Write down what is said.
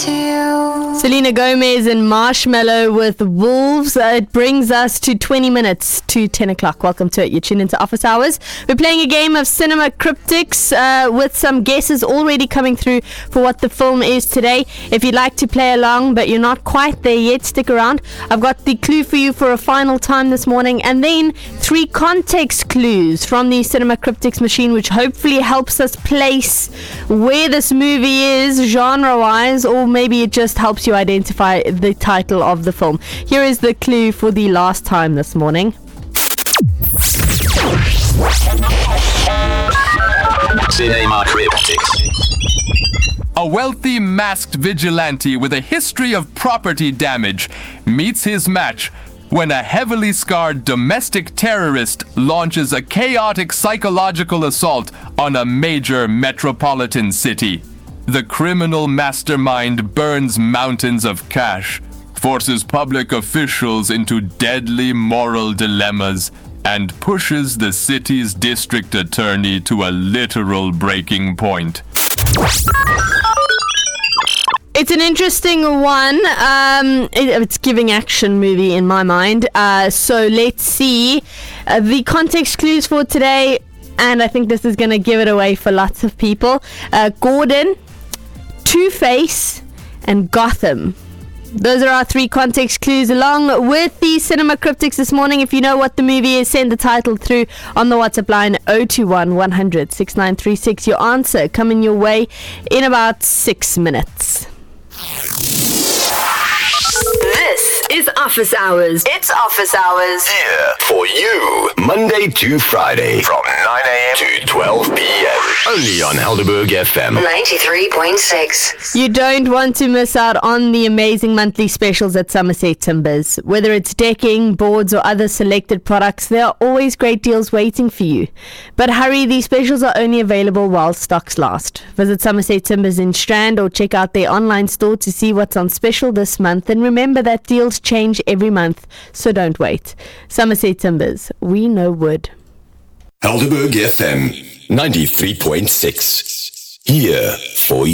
to you. Selena Gomez and Marshmello with Wolves. It brings us to 20 minutes to 10 o'clock. Welcome to it. You're tuned into Office Hours. We're playing a game of Cinema Cryptics with some guesses already coming through for what the film is today. If you'd like to play along but you're not quite there yet, stick around. I've got the clue for you for a final time this morning, and then 3 context clues from the Cinema Cryptics machine, which hopefully helps us place where this movie is genre-wise, or maybe it just helps you identify the title of the film. Here is the clue for the last time this morning. Cinema Cryptics. A wealthy masked vigilante with a history of property damage meets his match when a heavily scarred domestic terrorist launches a chaotic psychological assault on a major metropolitan city. The criminal mastermind burns mountains of cash, forces public officials into deadly moral dilemmas, and pushes the city's district attorney to a literal breaking point. It's an interesting one. It's giving action movie in my mind. So let's see the context clues for today, and I think this is going to give it away for lots of people. Gordon, Two-Face, and Gotham. Those are our 3 context clues along with the Cinema Cryptics this morning. If you know what the movie is, send the title through on the WhatsApp line 021 100 6936. Your answer coming your way in about 6 minutes. This is Office Hours. It's Office Hours. Here for you, Monday to Friday, from 9 a.m. to 12 p.m. Only on Helderberg FM 93.6. You don't want to miss out on the amazing monthly specials at Somerset Timbers. Whether it's decking, boards, or other selected products, there are always great deals waiting for you. But hurry, these specials are only available while stocks last. Visit Somerset Timbers in Strand or check out their online store to see what's on special this month. And remember that deals change every month, so don't wait. Somerset Timbers, we know wood. Helderberg FM 93.6. Here for you.